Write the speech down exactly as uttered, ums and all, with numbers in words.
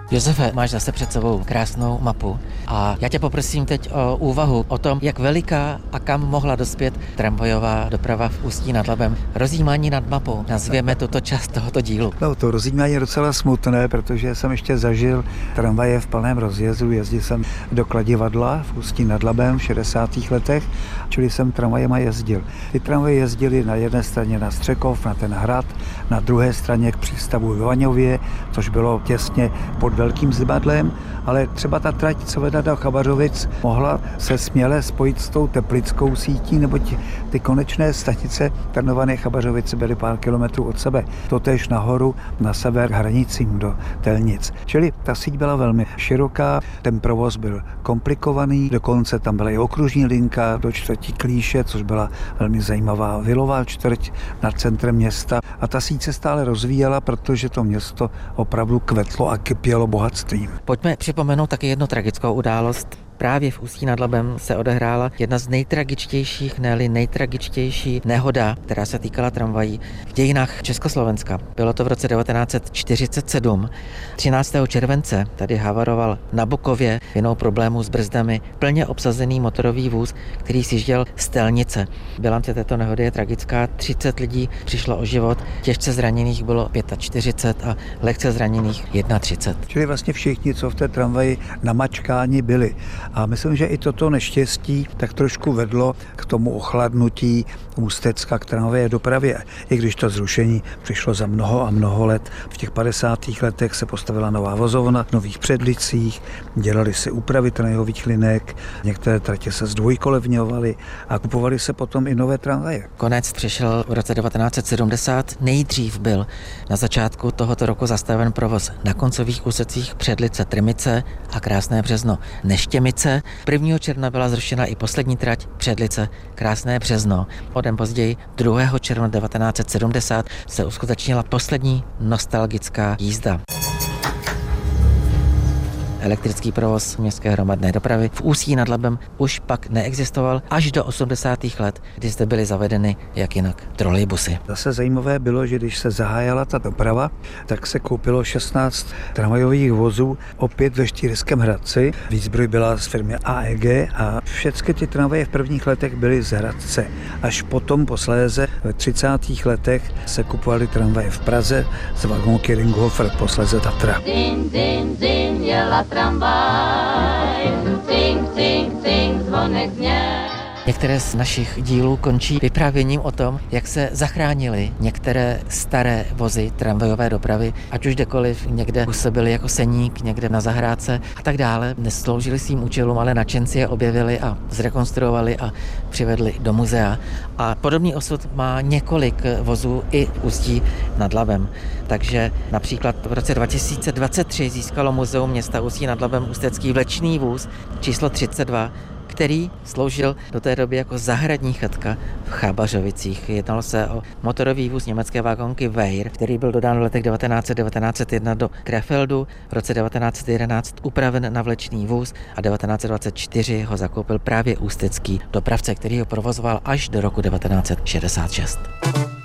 Josefe, máš zase před sebou krásnou mapu a já tě poprosím teď o úvahu o tom, jak veliká a kam mohla dospět tramvajová doprava v Ústí nad Labem. Rozjímání nad mapou, nazvěme tuto část tohoto dílu. No, to rozjímání je docela smutné, protože jsem ještě zažil tramvaje v plném rozjezdu. Jezdil jsem do Kladivadla v Ústí nad Labem v šedesátých letech, čili jsem tramvajema jezdil. Ty tramvaje jezdily na jedné straně na Střekov, na ten hrad, na druhé straně k přístavu v Vaňově, což bylo těsně pod Velkým Zibadlem, ale třeba ta trať, co vede do Chabařovic, mohla se směle spojit s tou teplickou sítí, neboť ty konečné stanice Trnované Chabařovice byly pár kilometrů od sebe. Totéž nahoru na sever hranicím do Telnic. Čili ta síť byla velmi široká, ten provoz byl komplikovaný, dokonce tam byla i okružní linka do čtvrtí Klíše, což byla velmi zajímavá vilová čtvrť nad centrem města. A ta síť se stále rozvíjela, protože to město opravdu kvetlo a kypělo bohatstvím. Pojďme připomenout taky jednu tragickou událost. Právě v Ústí nad Labem se odehrála jedna z nejtragičtějších, ne-li nejtragičtější nehoda, která se týkala tramvají v dějinách Československa. Bylo to v roce devatenáct set čtyřicet sedm. třináctého července tady havaroval na Bukově vinou problémů s brzdami plně obsazený motorový vůz, který sjížděl z Telnice. Bilance této nehody je tragická. třicet lidí přišlo o život, těžce zraněných bylo čtyřicet pět a lehce zraněných třicet jedna. Čili vlastně všichni, co v té tramvaji namačkáni byli. A myslím, že i toto neštěstí tak trošku vedlo k tomu ochladnutí Ústecka k tramvajové dopravě. I když to zrušení přišlo za mnoho a mnoho let. V těch padesátých letech se postavila nová vozovna v Nových Předlicích, dělali se úpravy tramvajových linek, některé tratě se zdvojkolevňovaly a kupovaly se potom i nové tramvaje. Konec přišel v roce devatenáct set sedmdesát. Nejdřív byl na začátku tohoto roku zastaven provoz na koncových úsecích Předlice Trmice a Krásné Březno Neštěmice. prvního června byla zrušena i poslední trať Předlice Krásné Březno. O den později, druhého června devatenáct set sedmdesát, se uskutečnila poslední nostalgická jízda. Elektrický provoz městské hromadné dopravy v Ústí nad Labem už pak neexistoval až do osmdesátých let, kdy zde byly zavedeny jak jinak trolejbusy. Zase zajímavé bylo, že když se zahájila ta doprava, tak se koupilo šestnáct tramvajových vozů opět ve Štýrském Hradci. Výzbroj byla z firmy A E G a všechny ty tramvaje v prvních letech byly z Hradce. Až potom posléze ve třicátých letech se kupovaly tramvaje v Praze z vagónky Ringhofer, posléze Tatra. Din, din, din, jela tramvaj, ting, ting, ting, zvonek zněl. Některé z našich dílů končí vyprávěním o tom, jak se zachránily některé staré vozy tramvajové dopravy, ať už kdekoliv, někde působily jako seník, někde na zahrádce a tak dále. Nesloužili svým účelům, ale nadšenci je objevili a zrekonstruovali a přivedli do muzea. A podobný osud má několik vozů i v Ústí nad Labem. Takže například v roce dva tisíce dvacet tři získalo Muzeum města Ústí nad Labem ústecký vlečný vůz číslo třicet dva, který sloužil do té doby jako zahradní chatka v Chabařovicích. Jednalo se o motorový vůz německé vagónky Weir, který byl dodán v letech devatenáct set a devatenáct set jedna do Krefeldu, v roce devatenáct set jedenáct upraven na vlečný vůz a devatenáct set dvacet čtyři ho zakoupil právě ústecký dopravce, který ho provozoval až do roku devatenáct set šedesát šest.